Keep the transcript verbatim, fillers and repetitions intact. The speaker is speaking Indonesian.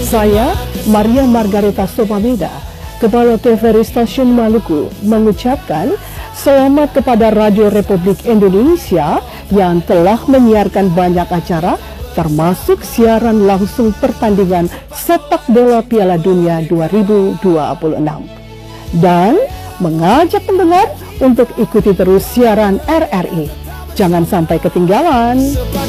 Saya, Maria Margareta Sopameda, Kepala T V R Stasiun Maluku, mengucapkan selamat kepada Radio Republik Indonesia yang telah menyiarkan banyak acara, termasuk siaran langsung pertandingan sepak bola Piala Dunia dua ribu dua puluh enam. Dan mengajak pendengar untuk ikuti terus siaran R R I. Jangan sampai ketinggalan.